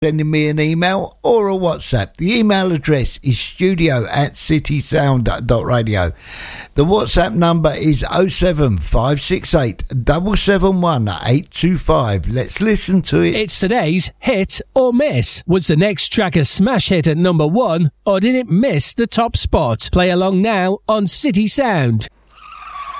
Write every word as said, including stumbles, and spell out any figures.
sending me an email or a WhatsApp. The email address is studio at citysound dot radio. The WhatsApp number is oh seven five six eight seven seven one eight two five. Let's listen to it. It's today's hit or miss. Was the next track a smash hit at number one, or did it miss the top spot? Play along now on City Sound.